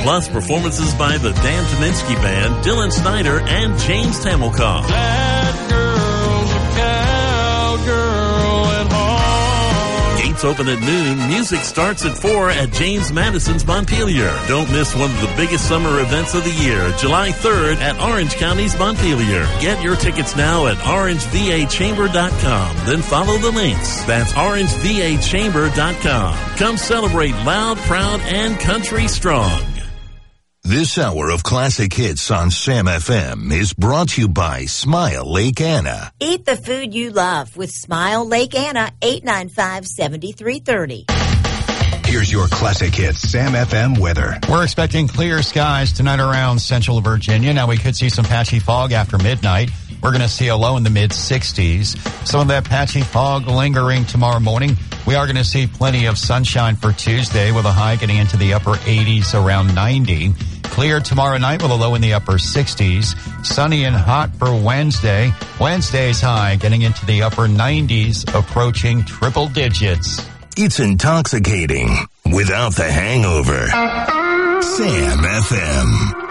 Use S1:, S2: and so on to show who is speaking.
S1: Plus performances by the Dan Tominski Band, Dylan Snyder, and James Tamilkoff.
S2: That girl's a cowgirl at heart.
S1: Gates open at noon. Music starts at 4 at James Madison's Montpelier. Don't miss one of the biggest summer events of the year, July 3rd at Orange County's Montpelier. Get your tickets now at orangevachamber.com. Then follow the links. That's orangevachamber.com. Come celebrate loud, proud, and country strong.
S3: This hour of classic hits on Sam FM is brought to you by Smile Lake Anna.
S4: Eat the food you love with Smile Lake Anna, 895-7330.
S5: Here's your classic hits Sam FM weather.
S6: We're expecting clear skies tonight around central Virginia. Now we could see some patchy fog after midnight. We're going to see a low in the mid-60s. Some of that patchy fog lingering tomorrow morning. We are going to see plenty of sunshine for Tuesday with a high getting into the upper 80s, around 90. Clear tomorrow night with a low in the upper 60s. Sunny and hot for Wednesday. Wednesday's high getting into the upper 90s, approaching triple digits.
S3: It's intoxicating without the hangover. Sam FM.